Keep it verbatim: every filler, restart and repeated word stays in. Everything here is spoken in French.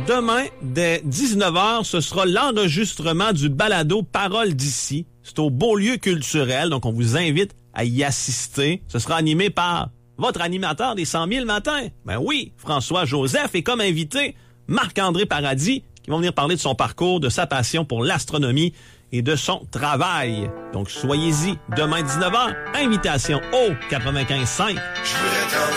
demain, dès dix-neuf heures, ce sera l'enregistrement du balado Parole d'ici. C'est au Beaulieu culturel, donc on vous invite à y assister. Ce sera animé par votre animateur des cent mille matins. Ben oui, François Joseph, et comme invité, Marc-André Paradis, qui vont venir parler de son parcours, de sa passion pour l'astronomie et de son travail. Donc soyez-y, demain dix-neuf heures, invitation au quatre-vingt-quinze cinq.